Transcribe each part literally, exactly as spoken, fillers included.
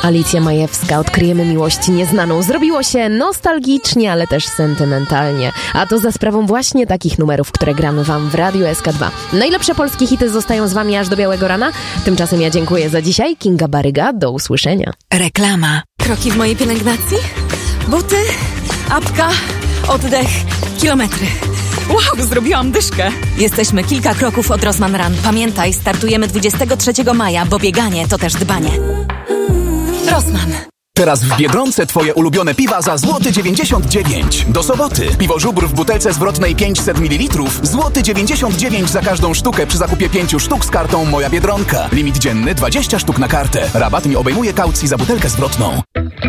Alicja Majewska, odkryjemy miłość nieznaną. Zrobiło się nostalgicznie, ale też sentymentalnie. A to za sprawą właśnie takich numerów, które gramy wam w Radiu S K dwa. Najlepsze polskie hity zostają z wami aż do białego rana. Tymczasem ja dziękuję za dzisiaj. Kinga Baryga, do usłyszenia. Reklama. Kroki w mojej pielęgnacji? Buty, apka, oddech, kilometry. Wow, zrobiłam dyszkę. Jesteśmy kilka kroków od Rossmann Run. Pamiętaj, startujemy dwudziestego trzeciego maja, bo bieganie to też dbanie. Rossmann. Teraz w Biedronce twoje ulubione piwa za złoty dziewięćdziesiąt dziewięć. Do soboty. Piwo Żubr w butelce zwrotnej pięćset mililitrów. Złoty dziewięćdziesiąt dziewięć za każdą sztukę przy zakupie pięciu sztuk z kartą Moja Biedronka. Limit dzienny dwadzieścia sztuk na kartę. Rabat nie obejmuje kaucji za butelkę zwrotną.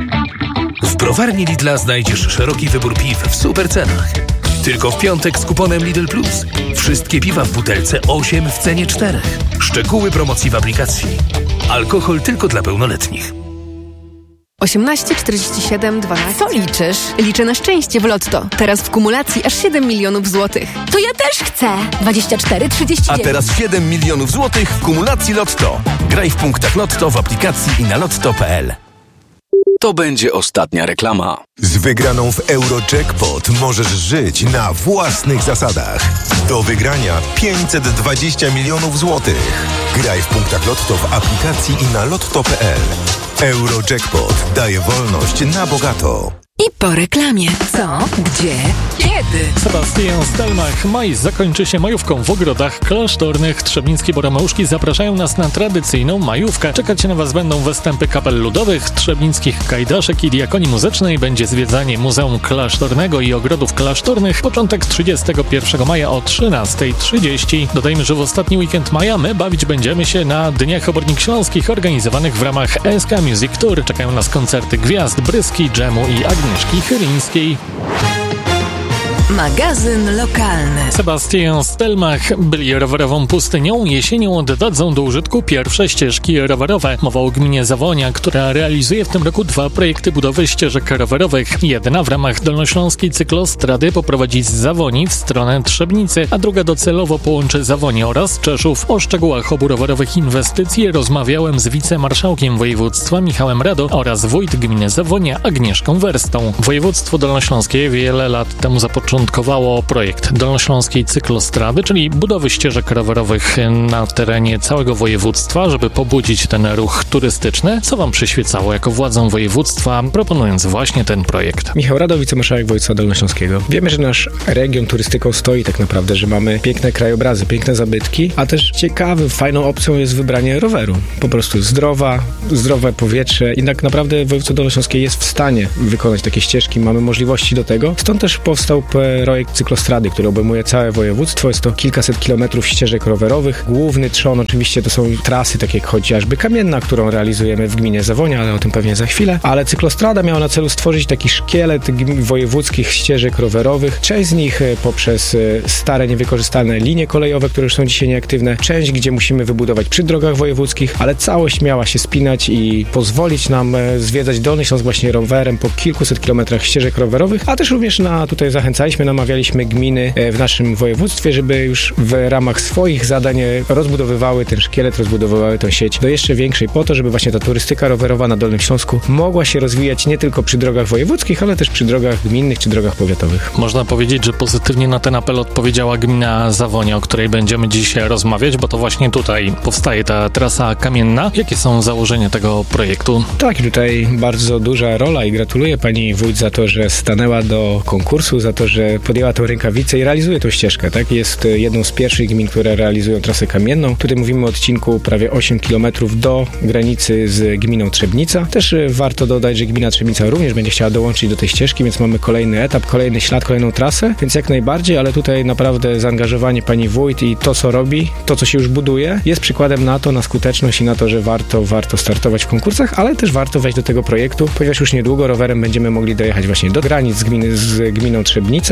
W browarni Lidla znajdziesz szeroki wybór piw w super cenach. Tylko w piątek z kuponem Lidl Plus. Wszystkie piwa w butelce osiem w cenie czterech. Szczegóły promocji w aplikacji. Alkohol tylko dla pełnoletnich. osiemnaście czterdzieści siedem dwanaście. Co liczysz? Liczę na szczęście w Lotto. Teraz w kumulacji aż siedem milionów złotych. To ja też chcę. dwadzieścia cztery trzydzieści dziewięć. A teraz siedem milionów złotych w kumulacji Lotto. Graj w punktach Lotto w aplikacji i na lotto kropka p l. To będzie ostatnia reklama. Z wygraną w Eurojackpot możesz żyć na własnych zasadach. Do wygrania pięćset dwadzieścia milionów złotych. Graj w punktach Lotto w aplikacji i na lotto kropka p l. Eurojackpot daje wolność na bogato. I po reklamie. Co? Gdzie? Kiedy? Sebastian Stelmach. Maj zakończy się majówką w ogrodach klasztornych. Trzebnickie Boromeuszki zapraszają nas na tradycyjną majówkę. Czekać na was będą występy kapel ludowych, trzebnickich kajdaszek i diakonii muzycznej. Będzie zwiedzanie Muzeum Klasztornego i ogrodów klasztornych. Początek trzydziestego pierwszego maja o trzynasta trzydzieści. Dodajmy, że w ostatni weekend maja my bawić będziemy się na Dniach Obornik Śląskich organizowanych w ramach S K Music Tour. Czekają nas koncerty gwiazd Bryski, Dżemu i Agnieszki Chylińskiej. Magazyn lokalny. Sebastian Stelmach. Byli rowerową pustynią. Jesienią oddadzą do użytku pierwsze ścieżki rowerowe. Mowa o gminie Zawonia, która realizuje w tym roku dwa projekty budowy ścieżek rowerowych. Jedna w ramach dolnośląskiej cyklostrady poprowadzi z Zawoni w stronę Trzebnicy, a druga docelowo połączy Zawonię oraz Czeszów. O szczegółach obu rowerowych inwestycji rozmawiałem z wicemarszałkiem województwa Michałem Rado oraz wójt gminy Zawonia Agnieszką Werstą. Województwo dolnośląskie wiele lat temu zapoczątkowało projekt Dolnośląskiej Cyklostrady, czyli budowy ścieżek rowerowych na terenie całego województwa, żeby pobudzić ten ruch turystyczny. Co wam przyświecało jako władzom województwa, proponując właśnie ten projekt? Michał Rado, wicemarszałek województwa dolnośląskiego. Wiemy, że nasz region turystyką stoi tak naprawdę, że mamy piękne krajobrazy, piękne zabytki, a też ciekawym, fajną opcją jest wybranie roweru. Po prostu zdrowa, zdrowe powietrze i tak naprawdę województwo dolnośląskie jest w stanie wykonać takie ścieżki, mamy możliwości do tego. Stąd też powstał projekt cyklostrady, który obejmuje całe województwo. Jest to kilkaset kilometrów ścieżek rowerowych. Główny trzon oczywiście to są trasy, takie jak chociażby Kamienna, którą realizujemy w gminie Zawonia, ale o tym pewnie za chwilę. Ale cyklostrada miała na celu stworzyć taki szkielet wojewódzkich ścieżek rowerowych. Część z nich poprzez stare, niewykorzystane linie kolejowe, które już są dzisiaj nieaktywne. Część, gdzie musimy wybudować przy drogach wojewódzkich, ale całość miała się spinać i pozwolić nam zwiedzać Dolny Śląsk właśnie rowerem po kilkuset kilometrach ścieżek rowerowych, a też również na, tutaj zachęcaliśmy, namawialiśmy gminy w naszym województwie, żeby już w ramach swoich zadań rozbudowywały ten szkielet, rozbudowywały tę sieć do jeszcze większej po to, żeby właśnie ta turystyka rowerowa na Dolnym Śląsku mogła się rozwijać nie tylko przy drogach wojewódzkich, ale też przy drogach gminnych czy drogach powiatowych. Można powiedzieć, że pozytywnie na ten apel odpowiedziała gmina Zawonia, o której będziemy dzisiaj rozmawiać, bo to właśnie tutaj powstaje ta trasa kamienna. Jakie są założenia tego projektu? Tak, tutaj bardzo duża rola i gratuluję pani wójt za to, że stanęła do konkursu, za to, że podjęła tę rękawicę i realizuje tą ścieżkę, tak? Jest jedną z pierwszych gmin, które realizują trasę kamienną. Tutaj mówimy o odcinku prawie osiem kilometrów do granicy z gminą Trzebnica. Też warto dodać, że gmina Trzebnica również będzie chciała dołączyć do tej ścieżki, więc mamy kolejny etap, kolejny ślad, kolejną trasę, więc jak najbardziej, ale tutaj naprawdę zaangażowanie pani wójt i to, co robi, to, co się już buduje, jest przykładem na to, na skuteczność i na to, że warto, warto startować w konkursach, ale też warto wejść do tego projektu, ponieważ już niedługo rowerem będziemy mogli dojechać właśnie do granic z, gminy, z gminą Trzebnica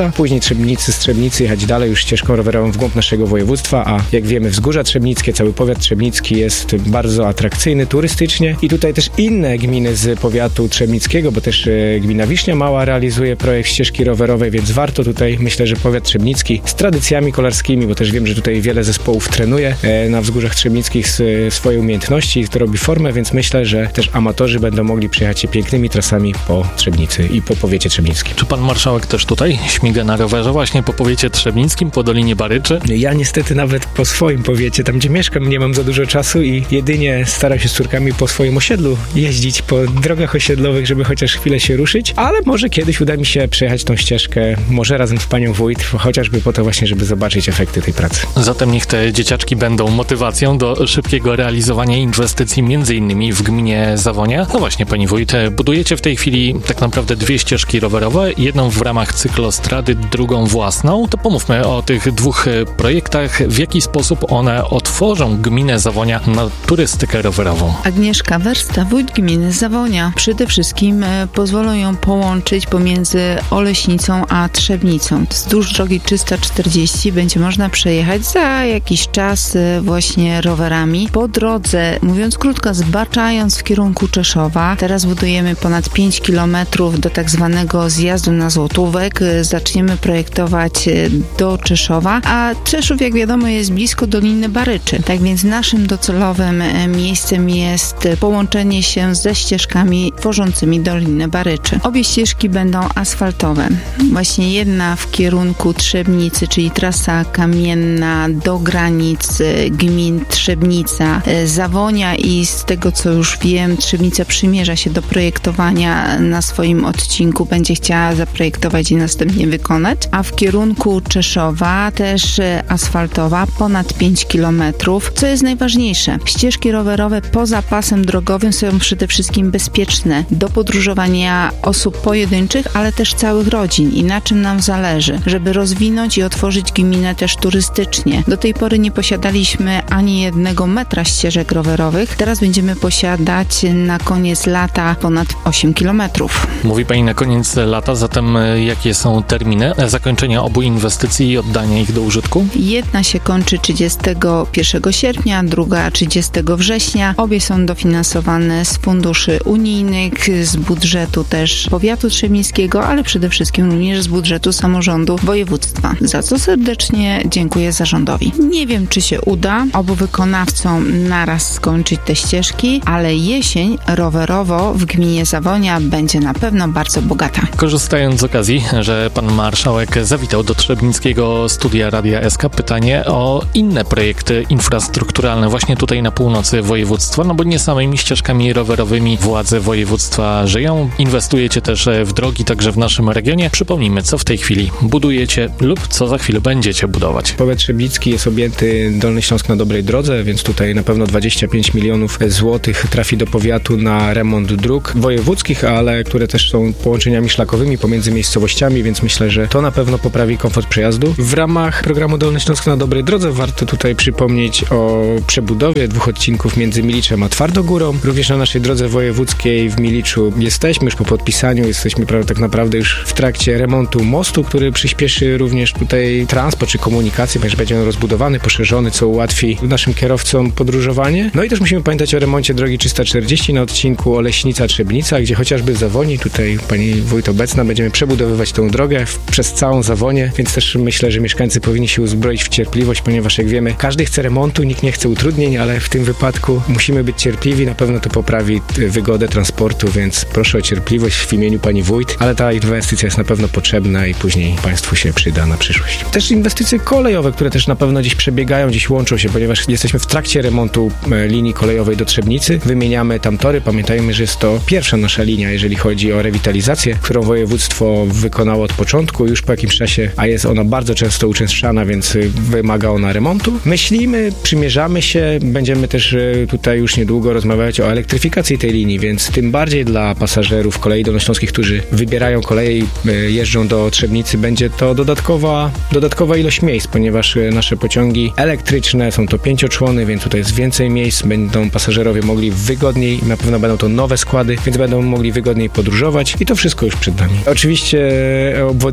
Trzebnica, później Trzebnicy, z Trzebnicy jechać dalej już ścieżką rowerową w głąb naszego województwa, a jak wiemy wzgórza trzebnickie, cały powiat trzebnicki jest bardzo atrakcyjny turystycznie i tutaj też inne gminy z powiatu trzebnickiego, bo też e, gmina Wisznia Mała realizuje projekt ścieżki rowerowej, więc warto tutaj, myślę, że powiat trzebnicki z tradycjami kolarskimi, bo też wiem, że tutaj wiele zespołów trenuje e, na wzgórzach trzebnickich z, e, swoje umiejętności, to robi formę, więc myślę, że też amatorzy będą mogli przejechać się pięknymi trasami po Trzebnicy i po powiecie trzebnickim. Czy pan marszałek też tutaj śmiga na rowerze właśnie po powiecie trzebnickim, po Dolinie Baryczy? Ja niestety nawet po swoim powiecie, tam gdzie mieszkam, nie mam za dużo czasu i jedynie staram się z córkami po swoim osiedlu jeździć po drogach osiedlowych, żeby chociaż chwilę się ruszyć, ale może kiedyś uda mi się przejechać tą ścieżkę, może razem z panią wójt, chociażby po to właśnie, żeby zobaczyć efekty tej pracy. Zatem niech te dzieciaczki będą motywacją do szybkiego realizowania inwestycji, między innymi w gminie Zawonia. No właśnie, pani wójt, budujecie w tej chwili tak naprawdę dwie ścieżki rowerowe, jedną w ramach cyklostrady, drugą własną. To pomówmy o tych dwóch projektach, w jaki sposób one otworzą gminę Zawonia na turystykę rowerową. Agnieszka Wersta, wójt gminy Zawonia. Przede wszystkim e, pozwolą ją połączyć pomiędzy Oleśnicą a Trzebnicą. Wzdłuż drogi trzysta czterdzieści będzie można przejechać za jakiś czas e, właśnie rowerami. Po drodze, mówiąc krótko, zbaczając w kierunku Czeszowa, teraz budujemy ponad pięć kilometrów do tak zwanego zjazdu na Złotówek. E, zaczniemy projektować e, do Czeszowa, a Czeszów, jak wiadomo, jest blisko Doliny Baryczy. Tak więc naszym docelowym e, miejscem jest połączenie się ze ścieżkami tworzącymi Dolinę Baryczy. Obie ścieżki będą asfaltowe. Właśnie jedna w kierunku Trzebnicy, czyli trasa kamienna do granic gmin Trzebnica, Zawonia i z tego, co już wiem, Trzebnica przymierza się do projektowania na swoim odcinku, będzie chciała zaprojektować i następnie wykonać, a w kierunku Czeszowa też asfaltowa, ponad pięć kilometrów. Co jest najważniejsze, ścieżki rowerowe poza pasem drogowym są przede wszystkim bezpieczne do podróżowania osób pojedynczych, ale też całych rodzin. I na czym nam zależy? Żeby rozwinąć i otworzyć gminę też turystycznie. Do tej pory nie posiadaliśmy ani jednego metra ścieżek rowerowych. Teraz będziemy posiadać na koniec lata ponad osiem kilometrów. Mówi pani na koniec lata, zatem jakie są terminy zakończenia obu inwestycji i oddania ich do użytku? Jedna się kończy trzydziestego pierwszego sierpnia, druga trzydziestego września. Obie są dofinansowane z funduszy unijnych, z budżetu też powiatu trzebnickiego, ale przede wszystkim również z budżetu samorządu województwa. Za co serdecznie dziękuję zarządowi. Nie wiem, czy się uda obu wykonawcom naraz skończyć te ścieżki, ale jesień rowerowo w gminie Zawonia będzie na pewno bardzo bogata. Korzystając z okazji, że pan marszałek zawitał do Trzebnickiego Studia Radia S K, pytanie o inne projekty infrastrukturalne właśnie tutaj na północy województwa, no bo nie samymi ścieżkami rowerowymi władze województwa żyją. Inwestujecie też w drogi, także w naszym regionie. Przypomnijmy, co w tej chwili budujecie lub co za chwilę będziecie budować. Powiat trzebnicki jest objęty Dolny Śląsk na dobrej drodze, więc tutaj na pewno dwadzieścia pięć milionów złotych trafi do powiatu na remont dróg wojewódzkich, ale które też są połączeniami szlakowymi pomiędzy miejscowościami, więc myślę, że to na pewno poprawi komfort przejazdu. W ramach programu Dolny Śląsk na dobrej drodze warto tutaj przypomnieć o przebudowie dwóch odcinków między Miliczem a Twardogórą. Również na naszej drodze wojewódzkiej w Miliczu jesteśmy już po podpisaniu, jesteśmy prawie tak naprawdę już w trakcie remontu mostu, który przyspieszy również tutaj transport czy komunikację, ponieważ będzie on rozbudowany, poszerzony, co ułatwi naszym kierowcom podróżowanie. No i też musimy pamiętać o remoncie drogi trzysta czterdzieści na odcinku Oleśnica-Trzebnica, gdzie chociażby w Zawoni, tutaj pani wójt obecna, będziemy przebudowywać tą drogę w, przez całą Zawonię, więc też myślę, że mieszkańcy powinni się uzbroić w cierpliwość, ponieważ jak wiemy, każdy chce remontu, nikt nie chce utrudnień, ale w tym wypadku musimy być cierpliwi, na pewno to poprawi wygodę transportu, więc proszę o cierpliwość w imieniu pani wójt, ale ta inwestycja jest na pewno potrzebna i później państwu się przyda na przyszłość. Też inwestycje kolejowe, które też na pewno dziś przebiegają, dziś łączą się, ponieważ jesteśmy w trakcie remontu linii kolejowej do Trzebnicy. Wymieniamy tam tory. Pamiętajmy, że jest to pierwsza nasza linia, jeżeli chodzi o rewitalizację, którą województwo wykonało od początku, już po jakimś czasie, a jest ona bardzo często uczęszczana, więc wymaga ona remontu. Myślimy, przymierzamy się, będziemy też tutaj już niedługo rozmawiać o elektryfikacji tej linii, więc tym bardziej dla pasażerów kolei dolnośląskich, którzy wybierają koleje i jeżdżą do Trzebnicy, będzie to dodatkowa, dodatkowa ilość miejsc, ponieważ nasze pociągi elektryczne są to pięcioczłony, więc tutaj jest więcej miejsc, będą pasażerowie mogli wygodniej, na pewno będą to nowe składy, więc będą mogli wygodniej podróżować i to wszystko już przed nami. Oczywiście obwodnica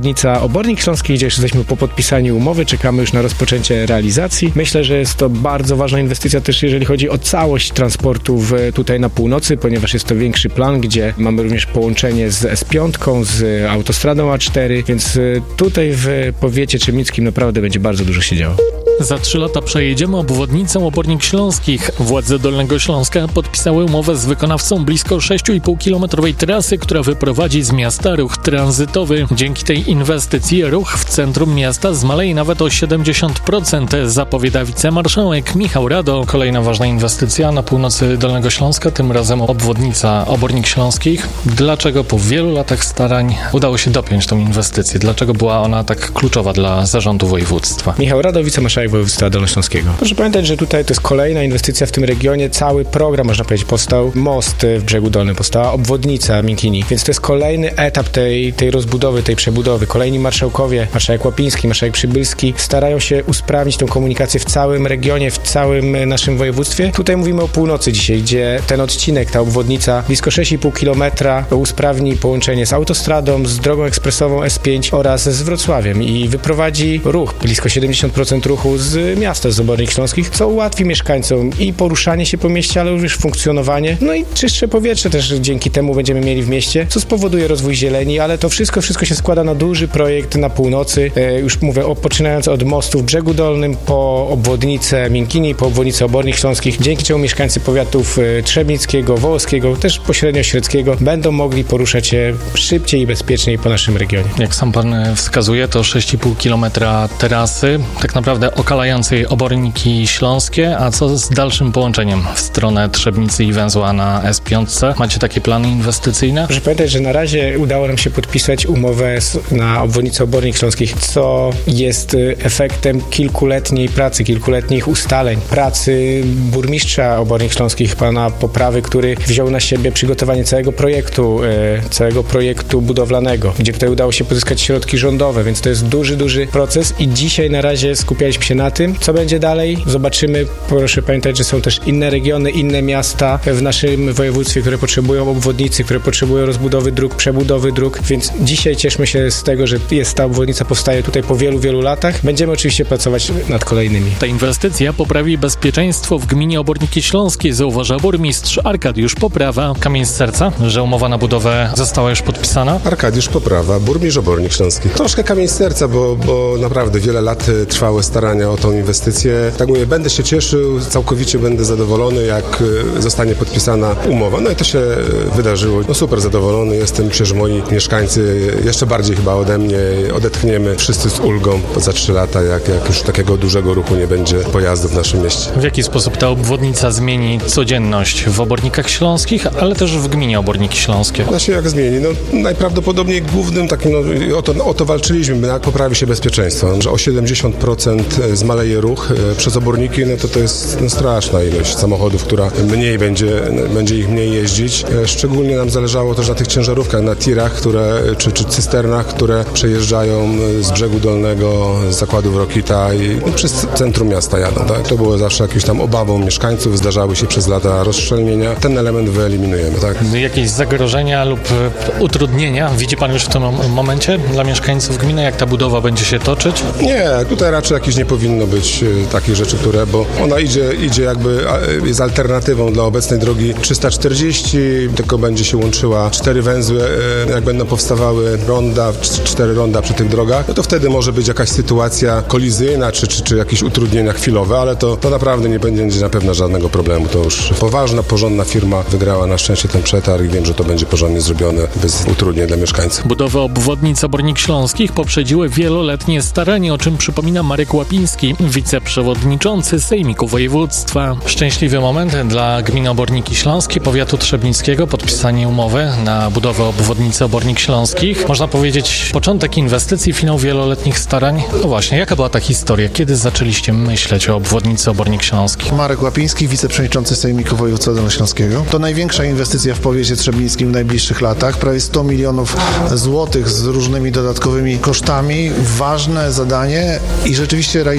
obwodnica Obornik Śląski, gdzie już jesteśmy po podpisaniu umowy, czekamy już na rozpoczęcie realizacji. Myślę, że jest to bardzo ważna inwestycja też, jeżeli chodzi o całość transportu w, tutaj na północy, ponieważ jest to większy plan, gdzie mamy również połączenie z S pięć, z autostradą A cztery, więc tutaj w powiecie trzebnickim naprawdę będzie bardzo dużo się działo. Za trzy lata przejedziemy obwodnicą Obornik Śląskich. Władze Dolnego Śląska podpisały umowę z wykonawcą blisko sześć i pół kilometrowej trasy, która wyprowadzi z miasta ruch tranzytowy. Dzięki tej inwestycji ruch w centrum miasta zmaleje nawet o siedemdziesiąt procent, zapowiada wicemarszałek Michał Rado. Kolejna ważna inwestycja na północy Dolnego Śląska, tym razem obwodnica Obornik Śląskich. Dlaczego po wielu latach starań udało się dopiąć tą inwestycję? Dlaczego była ona tak kluczowa dla zarządu województwa? Michał Rado, wicemarszałek województwa dolnośląskiego. Proszę pamiętać, że tutaj to jest kolejna inwestycja w tym regionie. Cały program, można powiedzieć, powstał. Most w Brzegu Dolnym, powstała obwodnica Minkini. Więc to jest kolejny etap tej, tej rozbudowy, tej przebudowy. Kolejni marszałkowie, marszałek Łapiński, marszałek Przybylski starają się usprawnić tą komunikację w całym regionie, w całym naszym województwie. Tutaj mówimy o północy dzisiaj, gdzie ten odcinek, ta obwodnica blisko sześć i pół kilometra usprawni połączenie z autostradą, z drogą ekspresową S pięć oraz z Wrocławiem i wyprowadzi ruch, blisko siedemdziesiąt procent ruchu z miasta, z Obornik Śląskich, co ułatwi mieszkańcom i poruszanie się po mieście, ale również funkcjonowanie. No i czystsze powietrze też dzięki temu będziemy mieli w mieście, co spowoduje rozwój zieleni, ale to wszystko, wszystko się składa na duży projekt na północy. E, już mówię, o, poczynając od mostu w Brzegu Dolnym, po obwodnicę Minkini, po obwodnicę Obornik Śląskich, dzięki czemu mieszkańcy powiatów e, trzebnickiego, wołoskiego, też pośrednio średzkiego będą mogli poruszać się szybciej i bezpieczniej po naszym regionie. Jak sam pan wskazuje, to sześć i pół kilometra trasy, tak naprawdę okalającej Oborniki Śląskie, a co z dalszym połączeniem w stronę Trzebnicy i węzła na S pięć? Macie takie plany inwestycyjne? Proszę pamiętać, że na razie udało nam się podpisać umowę na obwodnicę Obornik Śląskich, co jest efektem kilkuletniej pracy, kilkuletnich ustaleń, pracy burmistrza Obornik Śląskich, pana Poprawy, który wziął na siebie przygotowanie całego projektu, całego projektu budowlanego, gdzie tutaj udało się pozyskać środki rządowe, więc to jest duży, duży proces i dzisiaj na razie skupialiśmy się na tym, co będzie dalej. Zobaczymy. Proszę pamiętać, że są też inne regiony, inne miasta w naszym województwie, które potrzebują obwodnicy, które potrzebują rozbudowy dróg, przebudowy dróg, więc dzisiaj cieszmy się z tego, że jest ta obwodnica, powstaje tutaj po wielu, wielu latach. Będziemy oczywiście pracować nad kolejnymi. Ta inwestycja poprawi bezpieczeństwo w gminie Oborniki Śląskie, zauważa burmistrz Arkadiusz Poprawa. Kamień z serca, że umowa na budowę została już podpisana? Arkadiusz Poprawa, burmistrz Obornik Śląskich. Troszkę kamień z serca, bo, bo naprawdę wiele lat trwały starania o tą inwestycję. Tak mówię, będę się cieszył, całkowicie będę zadowolony, jak zostanie podpisana umowa. No i to się wydarzyło. No super zadowolony jestem, myślę, że moi mieszkańcy jeszcze bardziej chyba ode mnie odetchniemy wszyscy z ulgą za trzy lata, jak, jak już takiego dużego ruchu nie będzie pojazdów w naszym mieście. W jaki sposób ta obwodnica zmieni codzienność w Obornikach Śląskich, ale też w gminie Oborniki Śląskie? Znaczy jak zmieni? No najprawdopodobniej głównym takim, no, o, to, o to walczyliśmy, jak poprawi się bezpieczeństwo, że o siedemdziesiąt procent zmaleje ruch przez Oborniki, no to to jest no, straszna ilość samochodów, która mniej będzie, będzie ich mniej jeździć. Szczególnie nam zależało też na tych ciężarówkach, na tirach, które, czy, czy cysternach, które przejeżdżają z Brzegu Dolnego, z zakładów Rokita i no, przez centrum miasta jadą. Tak? To było zawsze jakąś tam obawą mieszkańców, zdarzały się przez lata rozszczelnienia. Ten element wyeliminujemy. Tak? Jakieś zagrożenia lub utrudnienia widzi pan już w tym momencie dla mieszkańców gminy, jak ta budowa będzie się toczyć? Nie, tutaj raczej jakieś nie powinno być takich rzeczy, które, bo ona idzie, idzie jakby, jest alternatywą dla obecnej drogi trzysta czterdzieści, tylko będzie się łączyła cztery węzły, jak będą powstawały ronda, cztery ronda przy tych drogach, no to wtedy może być jakaś sytuacja kolizyjna, czy, czy, czy jakieś utrudnienia chwilowe, ale to, to naprawdę nie będzie na pewno żadnego problemu. To już poważna, porządna firma wygrała na szczęście ten przetarg i wiem, że to będzie porządnie zrobione, bez utrudnień dla mieszkańców. Budowę obwodnic Obornik Śląskich poprzedziły wieloletnie starania, o czym przypomina Marek Łapiński, wiceprzewodniczący Sejmiku Województwa. Szczęśliwy moment dla gminy Oborniki Śląskie, powiatu trzebnickiego, podpisanie umowy na budowę obwodnicy Obornik Śląskich. Można powiedzieć, początek inwestycji, finał wieloletnich starań. No właśnie, jaka była ta historia? Kiedy zaczęliście myśleć o obwodnicy Obornik Śląskich? Marek Łapiński, wiceprzewodniczący Sejmiku Województwa Dolnośląskiego. To największa inwestycja w powiecie trzebnickim w najbliższych latach. Prawie sto milionów złotych z różnymi dodatkowymi kosztami. Ważne zadanie i rzeczywiście realizacja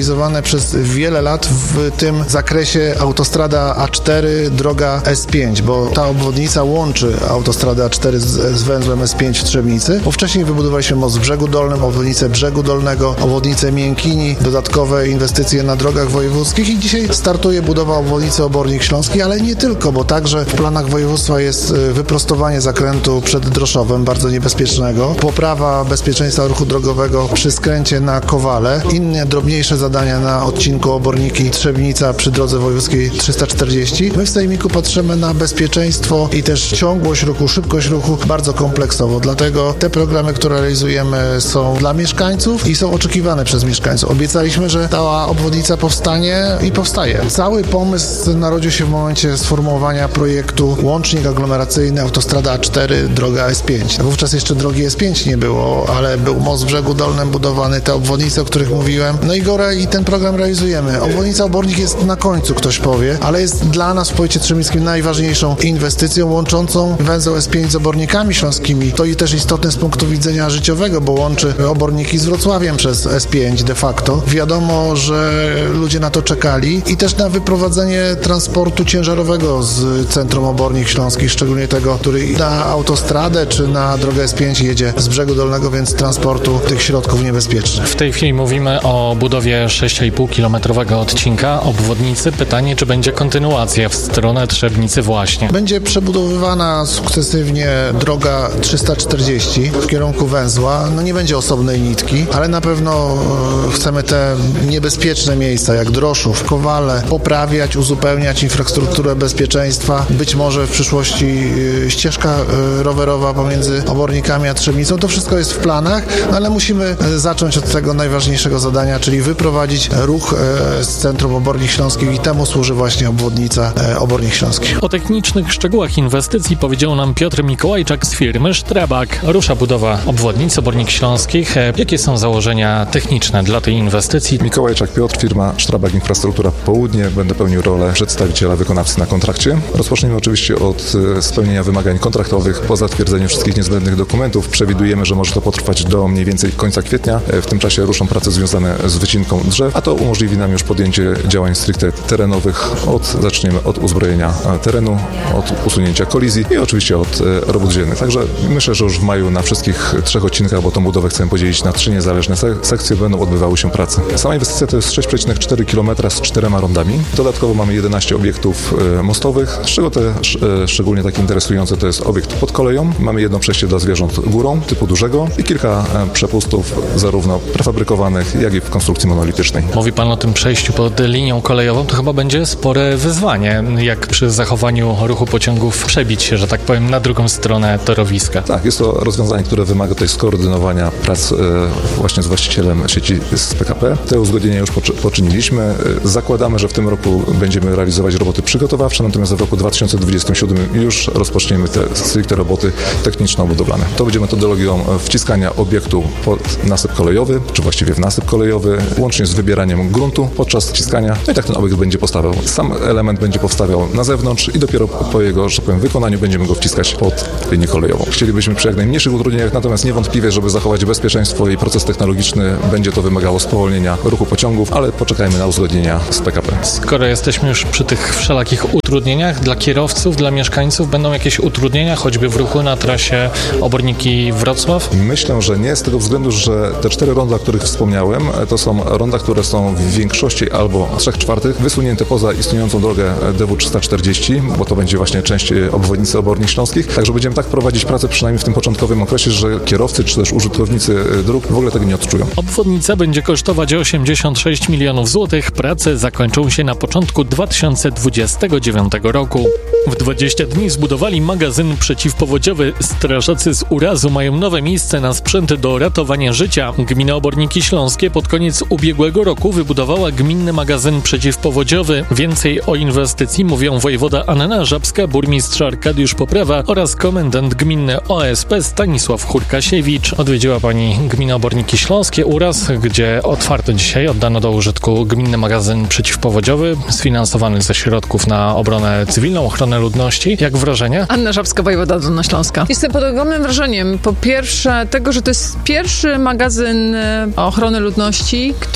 realizowane przez wiele lat w tym zakresie autostrada A cztery, droga S pięć, bo ta obwodnica łączy autostradę A cztery z, z węzłem S pięć w Trzebnicy, bo wcześniej wybudowaliśmy most w Brzegu Dolnym, obwodnicę Brzegu Dolnego, obwodnicę Miękini, dodatkowe inwestycje na drogach wojewódzkich i dzisiaj startuje budowa obwodnicy Obornik Śląski, ale nie tylko, bo także w planach województwa jest wyprostowanie zakrętu przed Droszowem, bardzo niebezpiecznego, poprawa bezpieczeństwa ruchu drogowego przy skręcie na Kowale, inne drobniejsze zadania na odcinku Oborniki Trzebnica przy drodze wojewódzkiej trzysta czterdzieści. My w Sejmiku patrzymy na bezpieczeństwo i też ciągłość ruchu, szybkość ruchu bardzo kompleksowo, dlatego te programy, które realizujemy, są dla mieszkańców i są oczekiwane przez mieszkańców. Obiecaliśmy, że ta obwodnica powstanie i powstaje. Cały pomysł narodził się w momencie sformułowania projektu łącznik aglomeracyjny autostrada A cztery, droga S pięć. Wówczas jeszcze drogi S pięć nie było, ale był most w Brzegu Dolnym budowany, te obwodnice, o których mówiłem. No i Gora i ten program realizujemy. Obwodnica Obornik jest na końcu, ktoś powie, ale jest dla nas w powiecie trzebnickim najważniejszą inwestycją łączącą węzeł S pięć z Obornikami Śląskimi. To i też istotne z punktu widzenia życiowego, bo łączy Oborniki z Wrocławiem przez S pięć de facto. Wiadomo, że ludzie na to czekali i też na wyprowadzenie transportu ciężarowego z centrum Obornik Śląskich, szczególnie tego, który na autostradę czy na drogę S pięć jedzie z Brzegu Dolnego, więc transportu tych środków niebezpiecznych. W tej chwili mówimy o budowie sześć i pół kilometrowego odcinka obwodnicy. Pytanie, czy będzie kontynuacja w stronę Trzebnicy właśnie? Będzie przebudowywana sukcesywnie droga trzysta czterdzieści w kierunku węzła. No nie będzie osobnej nitki, ale na pewno chcemy te niebezpieczne miejsca jak Droszów, Kowale poprawiać, uzupełniać infrastrukturę bezpieczeństwa. Być może w przyszłości ścieżka rowerowa pomiędzy Obornikami a Trzebnicą. To wszystko jest w planach, no ale musimy zacząć od tego najważniejszego zadania, czyli wyprowadzić ruch z centrum Obornik Śląskich i temu służy właśnie obwodnica Obornik Śląskich. O technicznych szczegółach inwestycji powiedział nam Piotr Mikołajczak z firmy Strabag. Rusza budowa obwodnicy Obornik Śląskich. Jakie są założenia techniczne dla tej inwestycji? Mikołajczak Piotr, firma Strabag Infrastruktura Południe. Będę pełnił rolę przedstawiciela wykonawcy na kontrakcie. Rozpoczniemy oczywiście od spełnienia wymagań kontraktowych. Po zatwierdzeniu wszystkich niezbędnych dokumentów przewidujemy, że może to potrwać do mniej więcej końca kwietnia. W tym czasie ruszą prace związane z wycinką drzew, a to umożliwi nam już podjęcie działań stricte terenowych. Od, zaczniemy od uzbrojenia terenu, od usunięcia kolizji i oczywiście od robót ziemnych. Także myślę, że już w maju na wszystkich trzech odcinkach, bo tą budowę chcemy podzielić na trzy niezależne sekcje, będą odbywały się prace. Sama inwestycja to jest sześć przecinek cztery kilometra z czterema rondami. Dodatkowo mamy jedenaście obiektów mostowych, z czego te szczególnie takie interesujące to jest obiekt pod koleją. Mamy jedno przejście dla zwierząt górą typu dużego i kilka przepustów zarówno prefabrykowanych, jak i w konstrukcji monolitycznej. Mówi Pan o tym przejściu pod linią kolejową, to chyba będzie spore wyzwanie, jak przy zachowaniu ruchu pociągów przebić się, że tak powiem, na drugą stronę torowiska. Tak, jest to rozwiązanie, które wymaga tutaj skoordynowania prac e, właśnie z właścicielem sieci z P K P. Te uzgodnienia już poczy, poczyniliśmy. Zakładamy, że w tym roku będziemy realizować roboty przygotowawcze, natomiast w roku dwa tysiące dwudziestym siódmym już rozpoczniemy te stricte roboty techniczno-budowlane. To będzie metodologią wciskania obiektu pod nasyp kolejowy, czy właściwie w nasyp kolejowy, łącznie z wybieraniem gruntu podczas wciskania. No i tak ten obiekt będzie powstawał. Sam element będzie powstawał na zewnątrz i dopiero po jego, że tak powiem, wykonaniu będziemy go wciskać pod linię kolejową. Chcielibyśmy przy jak najmniejszych utrudnieniach, natomiast niewątpliwie, żeby zachować bezpieczeństwo i proces technologiczny, będzie to wymagało spowolnienia ruchu pociągów, ale poczekajmy na uzgodnienia z P K P. Skoro jesteśmy już przy tych wszelakich utrudnieniach dla kierowców, dla mieszkańców, będą jakieś utrudnienia, choćby w ruchu na trasie Oborniki-Wrocław? Myślę, że nie, z tego względu, że te cztery ronda, o których wspomniałem, to są ronda, które są w większości albo trzech czwartych wysunięte poza istniejącą drogę D W trzysta czterdzieści, bo to będzie właśnie część obwodnicy Obornik Śląskich. Także będziemy tak prowadzić pracę, przynajmniej w tym początkowym okresie, że kierowcy czy też użytkownicy dróg w ogóle tego nie odczują. Obwodnica będzie kosztować osiemdziesiąt sześć milionów złotych. Prace zakończą się na początku dwa tysiące dwudziestego dziewiątego roku. W dwadzieścia dni zbudowali magazyn przeciwpowodziowy. Strażacy z urazu mają nowe miejsce na sprzęt do ratowania życia. Gmina Oborniki Śląskie pod koniec ubiegłego roku wybudowała gminny magazyn przeciwpowodziowy. Więcej o inwestycji mówią wojewoda Anna Żabska, burmistrz Arkadiusz Poprawa oraz komendant gminny O S P Stanisław Hurkasiewicz. Odwiedziła pani gminę Oborniki Śląskie Uraz, gdzie otwarto dzisiaj, oddano do użytku gminny magazyn przeciwpowodziowy sfinansowany ze środków na obronę cywilną, ochronę ludności. Jak wrażenie? Anna Żabska, wojewoda Dolnośląska. Jestem pod ogromnym wrażeniem. Po pierwsze tego, że to jest pierwszy magazyn ochrony ludności, który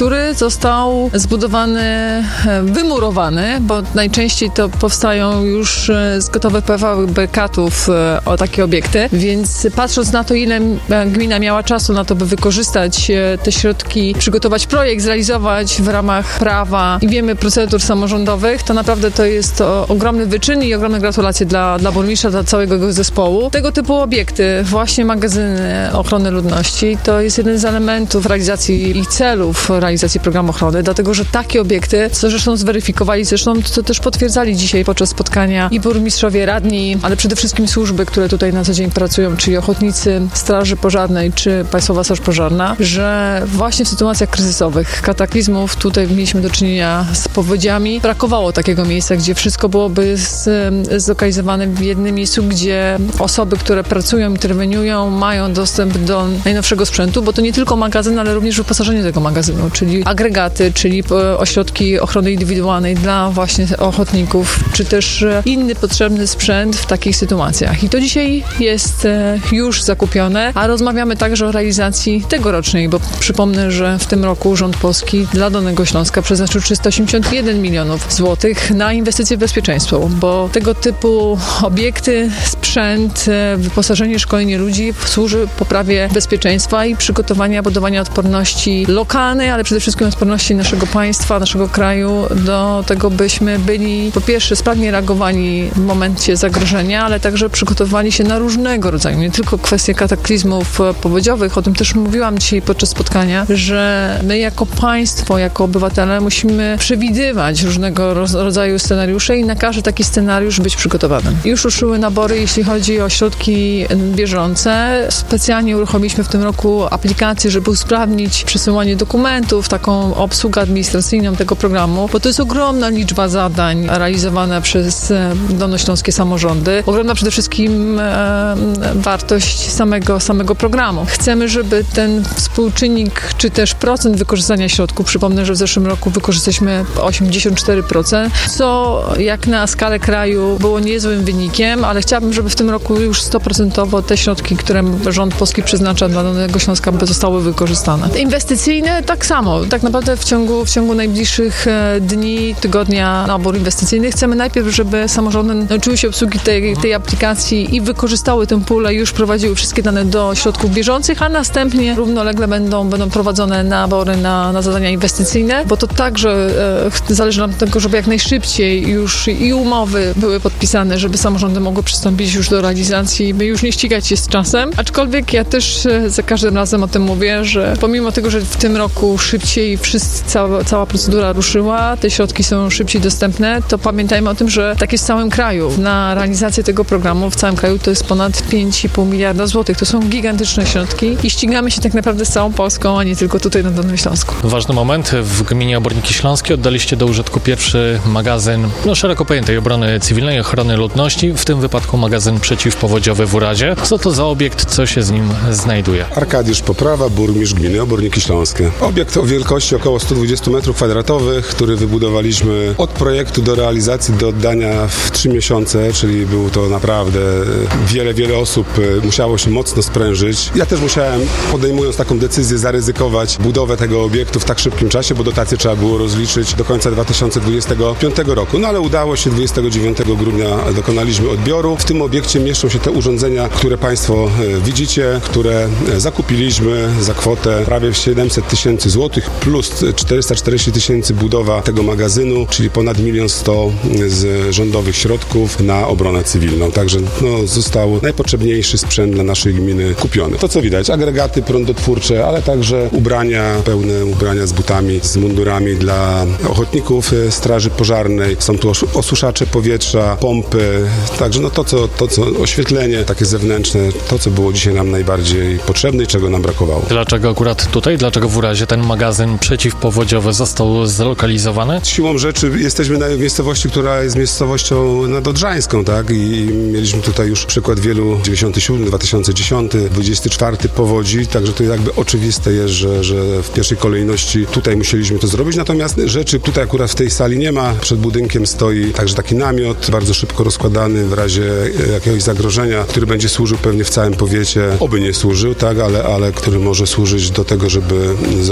który został zbudowany, wymurowany, bo najczęściej to powstają już z gotowych prefabrykatów o takie obiekty, więc patrząc na to, ile gmina miała czasu na to, by wykorzystać te środki, przygotować projekt, zrealizować w ramach prawa i wiemy procedur samorządowych, to naprawdę to jest to ogromny wyczyn i ogromne gratulacje dla, dla burmistrza, dla całego jego zespołu. Tego typu obiekty, właśnie magazyny ochrony ludności, to jest jeden z elementów realizacji i celów realizacji programu ochrony, dlatego że takie obiekty, co zresztą zweryfikowali, zresztą to też potwierdzali dzisiaj podczas spotkania i burmistrzowie, radni, ale przede wszystkim służby, które tutaj na co dzień pracują, czyli ochotnicy Straży Pożarnej czy Państwowa Straż Pożarna, że właśnie w sytuacjach kryzysowych, kataklizmów, tutaj mieliśmy do czynienia z powodziami, brakowało takiego miejsca, gdzie wszystko byłoby z, zlokalizowane w jednym miejscu, gdzie osoby, które pracują, interweniują, mają dostęp do najnowszego sprzętu, bo to nie tylko magazyn, ale również wyposażenie tego magazynu, czyli agregaty, czyli ośrodki ochrony indywidualnej dla właśnie ochotników, czy też inny potrzebny sprzęt w takich sytuacjach. I to dzisiaj jest już zakupione, a rozmawiamy także o realizacji tegorocznej, bo przypomnę, że w tym roku rząd polski dla Dolnego Śląska przeznaczył trzysta osiemdziesiąt jeden milionów złotych na inwestycje w bezpieczeństwo, bo tego typu obiekty, sprzęt, wyposażenie, szkolenie ludzi służy poprawie bezpieczeństwa i przygotowania, budowania odporności lokalnej, ale przede wszystkim odporności naszego państwa, naszego kraju do tego, byśmy byli po pierwsze sprawnie reagowali w momencie zagrożenia, ale także przygotowali się na różnego rodzaju, nie tylko kwestie kataklizmów powodziowych, o tym też mówiłam dzisiaj podczas spotkania, że my jako państwo, jako obywatele musimy przewidywać różnego rodzaju scenariusze i na każdy taki scenariusz być przygotowanym. Już ruszyły nabory, jeśli chodzi o środki bieżące. Specjalnie uruchomiliśmy w tym roku aplikację, żeby usprawnić przesyłanie dokumentów, taką obsługę administracyjną tego programu, bo to jest ogromna liczba zadań realizowana przez dolnośląskie samorządy. Ogromna przede wszystkim e, wartość samego, samego programu. Chcemy, żeby ten współczynnik, czy też procent wykorzystania środków, przypomnę, że w zeszłym roku wykorzystaliśmy osiemdziesiąt cztery procent, co jak na skalę kraju było niezłym wynikiem, ale chciałabym, żeby w tym roku już sto procent te środki, które rząd polski przeznacza dla Dolnego Śląska, by zostały wykorzystane. Inwestycyjne tak samo. Tak naprawdę w ciągu, w ciągu najbliższych dni, tygodnia nabór inwestycyjny chcemy najpierw, żeby samorządy nauczyły się obsługi tej, tej aplikacji i wykorzystały tę pulę, już prowadziły wszystkie dane do środków bieżących, a następnie równolegle będą, będą prowadzone nabory na, na zadania inwestycyjne, bo to także e, zależy nam od tego, żeby jak najszybciej już i umowy były podpisane, żeby samorządy mogły przystąpić już do realizacji, by już nie ścigać się z czasem. Aczkolwiek ja też e, za każdym razem o tym mówię, że pomimo tego, że w tym roku szybciej wszyscy, cała, cała procedura ruszyła, te środki są szybciej dostępne, to pamiętajmy o tym, że tak jest w całym kraju. Na realizację tego programu w całym kraju to jest ponad pięć i pół miliarda złotych. To są gigantyczne środki i ścigamy się tak naprawdę z całą Polską, a nie tylko tutaj na Dolnym Śląsku. Ważny moment. W gminie Oborniki Śląskie oddaliście do użytku pierwszy magazyn no, szeroko pojętej obrony cywilnej, ochrony ludności, w tym wypadku magazyn przeciwpowodziowy w Urazie. Co to za obiekt, co się z nim znajduje? Arkadiusz Poprawa, burmistrz gminy Oborniki Śląskie. Obiekt o wielkości około sto dwadzieścia metrów kwadratowych, który wybudowaliśmy od projektu do realizacji, do oddania w trzy miesiące, czyli był to naprawdę wiele, wiele osób musiało się mocno sprężyć. Ja też musiałem, podejmując taką decyzję, zaryzykować budowę tego obiektu w tak szybkim czasie, bo dotację trzeba było rozliczyć do końca dwa tysiące dwudziestego piątego roku. No ale udało się, dwudziestego dziewiątego grudnia dokonaliśmy odbioru. W tym obiekcie mieszczą się te urządzenia, które Państwo widzicie, które zakupiliśmy za kwotę prawie siedemset tysięcy złotych plus czterysta czterdzieści tysięcy budowa tego magazynu, czyli ponad milion sto z rządowych środków na obronę cywilną. Także no, został najpotrzebniejszy sprzęt dla naszej gminy kupiony. To co widać, agregaty prądotwórcze, ale także ubrania, pełne ubrania z butami, z mundurami dla ochotników Straży Pożarnej. Są tu osuszacze powietrza, pompy, także no to co, to co oświetlenie takie zewnętrzne, to co było dzisiaj nam najbardziej potrzebne i czego nam brakowało. Dlaczego akurat tutaj, dlaczego w Urazie ten magazyn przeciwpowodziowy został zlokalizowany? Siłą rzeczy jesteśmy na miejscowości, która jest miejscowością nadodrzańską, tak? I mieliśmy tutaj już przykład wielu dziewięćdziesiąty siódmy, dwa tysiące dziesiąty, dwudziesty czwarty powodzi, także to jakby oczywiste jest, że, że w pierwszej kolejności tutaj musieliśmy to zrobić, natomiast rzeczy tutaj akurat w tej sali nie ma. Przed budynkiem stoi także taki namiot, bardzo szybko rozkładany w razie jakiegoś zagrożenia, który będzie służył pewnie w całym powiecie, oby nie służył, tak? Ale, ale który może służyć do tego, żeby zrobić tymczasowy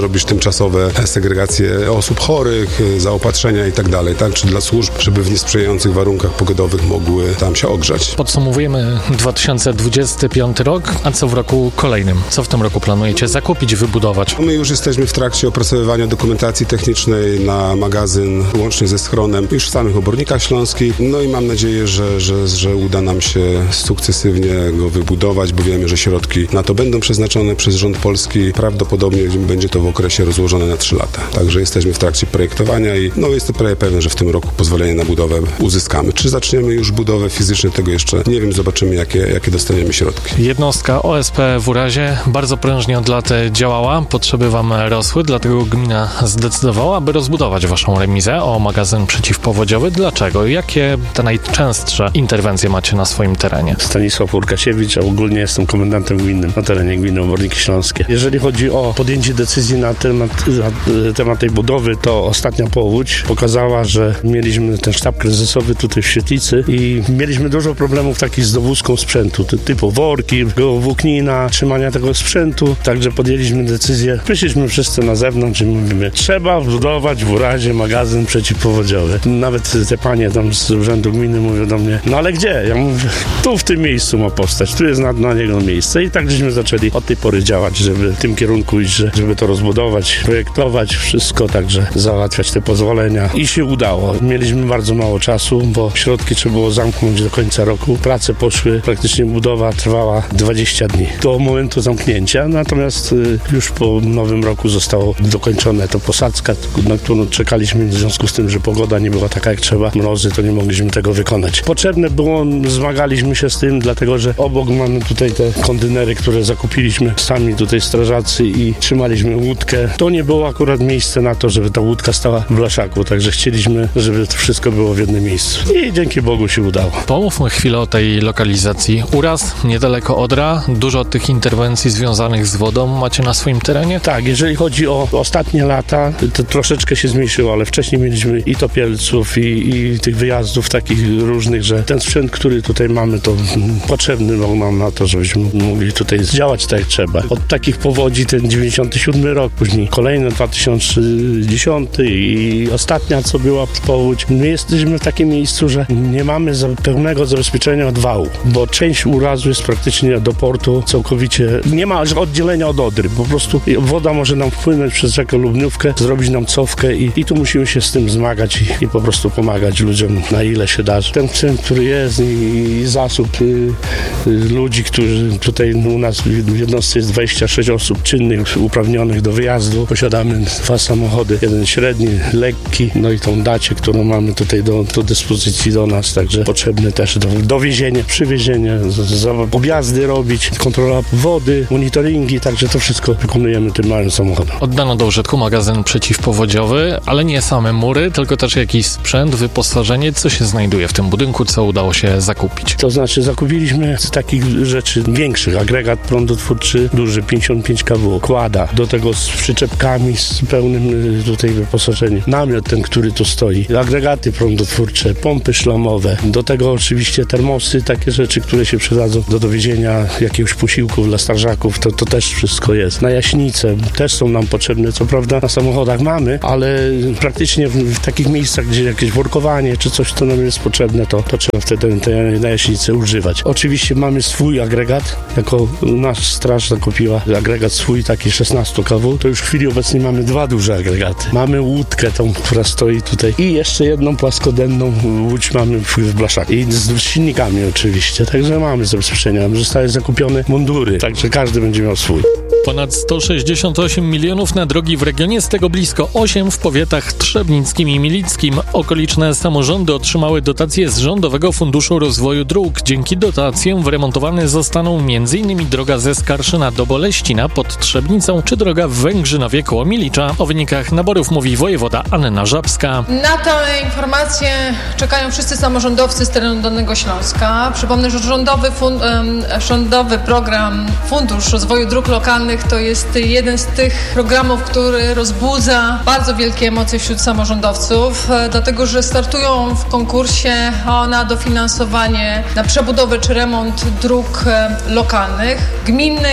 tymczasowe segregacje osób chorych, zaopatrzenia i tak dalej, tak? Czy dla służb, żeby w niesprzyjających warunkach pogodowych mogły tam się ogrzać. Podsumowujemy dwa tysiące dwudziesty piąty rok, a co w roku kolejnym? Co w tym roku planujecie zakupić, wybudować? My już jesteśmy w trakcie opracowywania dokumentacji technicznej na magazyn łącznie ze schronem już w samych Obornikach Śląskich. No i mam nadzieję, że, że, że uda nam się sukcesywnie go wybudować, bo wiemy, że środki na to będą przeznaczone przez rząd polski. Prawdopodobnie będzie to w okresie rozłożone na trzy lata. Także jesteśmy w trakcie projektowania i no jestem prawie pewien, że w tym roku pozwolenie na budowę uzyskamy. Czy zaczniemy już budowę fizyczną, tego jeszcze nie wiem, zobaczymy jakie, jakie dostaniemy środki. Jednostka O S P w Urazie bardzo prężnie od lat działała, potrzeby wam rosły, dlatego gmina zdecydowała, aby rozbudować waszą remizę o magazyn przeciwpowodziowy. Dlaczego? Jakie te najczęstsze interwencje macie na swoim terenie? Stanisław Łukasiewicz, a ogólnie jestem komendantem gminnym na terenie gminy Oborniki Śląskie. Jeżeli chodzi o podjęcie decyzji na temat, na temat tej budowy, to ostatnia powódź pokazała, że mieliśmy ten sztab kryzysowy tutaj w Świetlicy i mieliśmy dużo problemów takich z dowózką sprzętu, typu worki, włóknina, trzymania tego sprzętu, także podjęliśmy decyzję, wyszliśmy wszyscy na zewnątrz i mówimy, trzeba budować w Urazie magazyn przeciwpowodziowy. Nawet te panie tam z urzędu gminy mówią do mnie, no ale gdzie? Ja mówię, tu w tym miejscu ma powstać, tu jest na, na niego miejsce i tak żeśmy zaczęli od tej pory działać, żeby w tym kierunku iść, żeby to rozbudować, projektować wszystko, także załatwiać te pozwolenia i się udało. Mieliśmy bardzo mało czasu, bo środki trzeba było zamknąć do końca roku. Prace poszły, praktycznie budowa trwała dwadzieścia dni do momentu zamknięcia, natomiast już po nowym roku zostało dokończone to posadzka, na którą czekaliśmy w związku z tym, że pogoda nie była taka jak trzeba, mrozy, to nie mogliśmy tego wykonać. Potrzebne było, zmagaliśmy się z tym, dlatego że obok mamy tutaj te kontenery, które zakupiliśmy sami tutaj strażacy i trzymaliśmy łódkę. To nie było akurat miejsce na to, żeby ta łódka stała w blaszaku, także chcieliśmy, żeby to wszystko było w jednym miejscu. I dzięki Bogu się udało. Pomówmy chwilę o tej lokalizacji. Uraz, niedaleko Odra, dużo tych interwencji związanych z wodą macie na swoim terenie? Tak, jeżeli chodzi o ostatnie lata, to troszeczkę się zmniejszyło, ale wcześniej mieliśmy i topielców, i, i tych wyjazdów takich różnych, że ten sprzęt, który tutaj mamy, to potrzebny nam na to, żebyśmy mogli tutaj działać tak jak trzeba. Od takich powodzi ten dziewięćdziesiąty siódmy rok, później kolejny dwa tysiące dziesiąty i ostatnia, co była powódź. My jesteśmy w takim miejscu, że nie mamy za pełnego zabezpieczenia od wału, bo część urazu jest praktycznie do portu całkowicie, nie ma oddzielenia od Odry, po prostu woda może nam wpłynąć przez rzekę Lubniówkę, zrobić nam cofkę i, i tu musimy się z tym zmagać i, i po prostu pomagać ludziom na ile się da. Ten sprzęt, który jest i, i zasób y, y, ludzi, którzy tutaj u nas w jednostce jest dwadzieścia sześć osób czynnych, uprawnionych do wyjazdu. Posiadamy dwa samochody, jeden średni, lekki, no i tą dacie, którą mamy tutaj do, do dyspozycji do nas, także potrzebne też do dowiezienia, przywiezienia, z, z, objazdy robić, kontrola wody, monitoringi, także to wszystko wykonujemy tym małym samochodem. Oddano do użytku magazyn przeciwpowodziowy, ale nie same mury, tylko też jakiś sprzęt, wyposażenie. Co się znajduje w tym budynku, co udało się zakupić? To znaczy zakupiliśmy z takich rzeczy większych, agregat prądotwórczy duży, pięćdziesiąt pięć kilowattów, kłada, do tego z przyczepkami, z pełnym tutaj wyposażeniem. Namiot ten, który tu stoi, agregaty prądotwórcze, pompy szlamowe, do tego oczywiście termosy, takie rzeczy, które się przydadzą do dowiezienia jakiegoś posiłku dla strażaków, to, to też wszystko jest. Najaśnice też są nam potrzebne, co prawda na samochodach mamy, ale praktycznie w, w takich miejscach, gdzie jakieś workowanie czy coś, co nam jest potrzebne, to, to trzeba wtedy te najaśnice używać. Oczywiście mamy swój agregat, jako nasz straż zakupiła agregat swój, taki szesnaście kilowattów, to już w chwili obecnej mamy dwa duże agregaty. Mamy łódkę tą, która stoi tutaj i jeszcze jedną płaskodenną łódź mamy w, w blaszaku. I z, z silnikami oczywiście, także mamy zabezpieczenia. Zostały zakupione mundury, także każdy będzie miał swój. Ponad sto sześćdziesiąt osiem milionów na drogi w regionie, z tego blisko osiem w powiatach trzebnickim i milickim. Okoliczne samorządy otrzymały dotacje z Rządowego Funduszu Rozwoju Dróg. Dzięki dotacjom wyremontowane zostaną m.in. droga ze Skarszyna do Boleścina pod Trzebnicą, czy droga w Węgrzynowie koło Milicza. O wynikach naborów mówi wojewoda Anna Żabska. Na tę informację czekają wszyscy samorządowcy z terenu Dolnego Śląska. Przypomnę, że rządowy, fun- rządowy program Fundusz Rozwoju Dróg Lokalnych to jest jeden z tych programów, który rozbudza bardzo wielkie emocje wśród samorządowców, dlatego że startują w konkursie na dofinansowanie na przebudowę czy remont dróg lokalnych, gminnych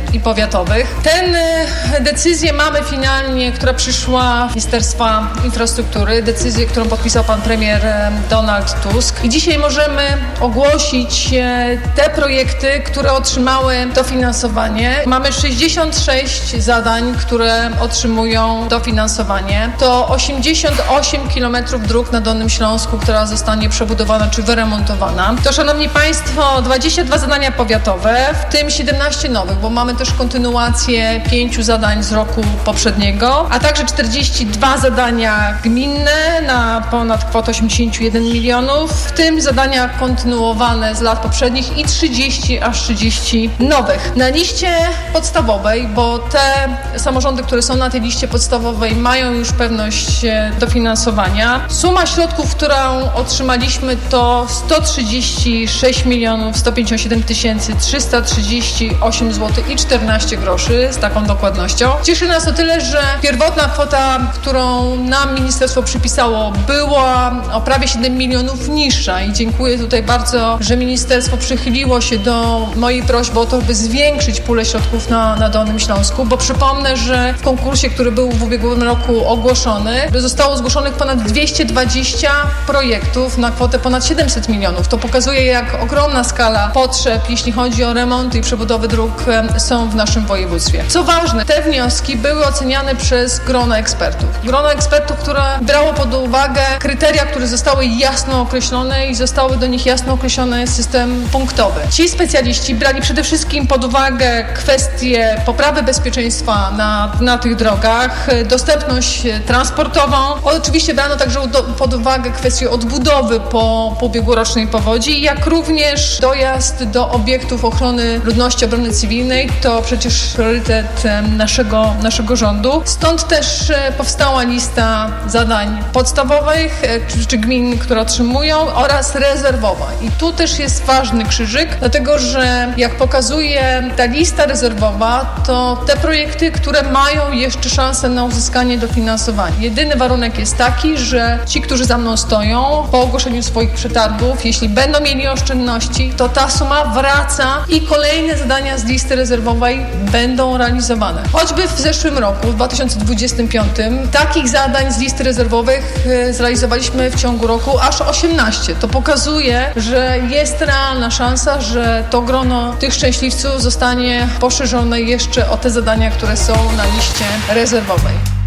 i powiatowych. Ten decyzję mamy finalnie, która przyszła z Ministerstwa Infrastruktury, decyzję, którą podpisał pan premier Donald Tusk. I dzisiaj możemy ogłosić te projekty, które otrzymały dofinansowanie. Mamy sześćdziesiąt sześć zadań, które otrzymują dofinansowanie. To osiemdziesiąt osiem kilometrów dróg na Dolnym Śląsku, która zostanie przebudowana czy wyremontowana. To, szanowni państwo, dwadzieścia dwa zadania powiatowe, w tym siedemnaście nowych, bo mamy też kontynuację pięciu zadań z roku poprzedniego, a także czterdzieści dwa zadania gminne na ponad kwotę osiemdziesiąt jeden milionów, w tym zadania kontynuowane z lat poprzednich i trzydzieści aż trzydzieści nowych. Na liście podstawowej, bo te samorządy, które są na tej liście podstawowej, mają już pewność dofinansowania. Suma środków, którą otrzymaliśmy, to sto trzydzieści sześć milionów sto pięćdziesiąt siedem tysięcy trzysta trzydzieści osiem złotych i czternaście groszy z taką dokładnością. Cieszy nas o tyle, że pierwotna kwota, którą nam ministerstwo przypisało, była o prawie siedem milionów niższa i dziękuję tutaj bardzo, że ministerstwo przychyliło się do mojej prośby o to, by zwiększyć pulę środków na, na Dolnym Śląsku, bo przypomnę, że w konkursie, który był w ubiegłym roku ogłoszony, zostało zgłoszonych ponad dwieście dwadzieścia projektów na kwotę ponad siedemset milionów. To pokazuje, jak ogromna skala potrzeb, jeśli chodzi o remont i przebudowy dróg, są w naszym województwie. Co ważne, te wnioski były oceniane przez grono ekspertów. Grono ekspertów, które brało pod uwagę kryteria, które zostały jasno określone i zostały do nich jasno określony system punktowy. Ci specjaliści brali przede wszystkim pod uwagę kwestie poprawy bezpieczeństwa na, na tych drogach, dostępność transportową. Oczywiście brano także pod uwagę kwestię odbudowy po, po ubiegłorocznej powodzi, jak również dojazd do obiektów ochrony ludności, obrony cywilnej. To przecież priorytet naszego, naszego rządu. Stąd też powstała lista zadań podstawowych czy, czy gmin, które otrzymują, oraz rezerwowa. I tu też jest ważny krzyżyk, dlatego że jak pokazuje ta lista rezerwowa, to te projekty, które mają jeszcze szansę na uzyskanie dofinansowania. Jedyny warunek jest taki, że ci, którzy za mną stoją, po ogłoszeniu swoich przetargów, jeśli będą mieli oszczędności, to ta suma wraca i kolejne zadania z listy rezerwowej będą realizowane. Choćby w zeszłym roku, w dwa tysiące dwudziestym piątym, takich zadań z listy rezerwowych zrealizowaliśmy w ciągu roku aż osiemnaście. To pokazuje, że jest realna szansa, że to grono tych szczęśliwców zostanie poszerzone jeszcze o te zadania, które są na liście rezerwowej.